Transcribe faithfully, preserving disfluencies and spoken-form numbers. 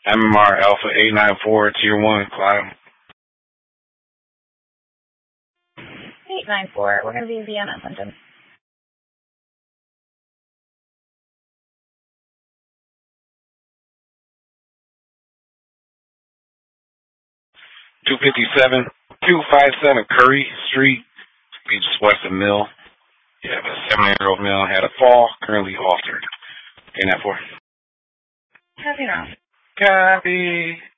M M R Alpha eight nine four, Tier one, Clyde. eight nine four, we're going to be Vienna, Clinton. two fifty-seven, two fifty-seven Curry Street, just west of Mill. Yeah, a seven-year-old male had a fall, currently altered. eight nine four. Copy wrong. Copy.